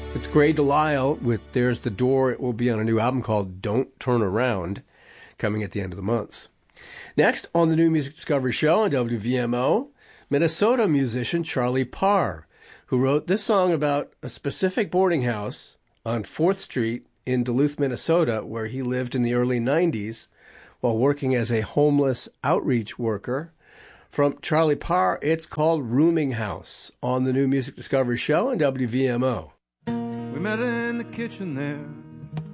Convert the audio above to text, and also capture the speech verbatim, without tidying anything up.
It's Gray Delisle with There's the Door. It will be on a new album called Don't Turn Around, coming at the end of the month. Next, on the New Music Discovery Show on W V M O, Minnesota musician Charlie Parr, who wrote this song about a specific boarding house on fourth Street in Duluth, Minnesota, where he lived in the early nineties while working as a homeless outreach worker. From Charlie Parr, it's called Rooming House on the New Music Discovery Show on W V M O. We met in the kitchen there